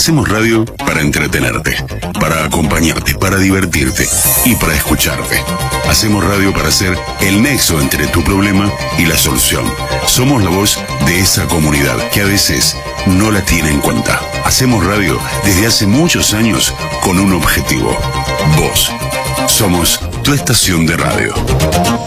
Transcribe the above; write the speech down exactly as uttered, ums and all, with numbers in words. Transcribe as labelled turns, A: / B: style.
A: Hacemos radio para entretenerte, para acompañarte, para divertirte y para escucharte. Hacemos radio para ser el nexo entre tu problema y la solución. Somos la voz de esa comunidad que a veces no la tiene en cuenta. Hacemos radio desde hace muchos años con un objetivo. Vos. Somos tu estación de radio.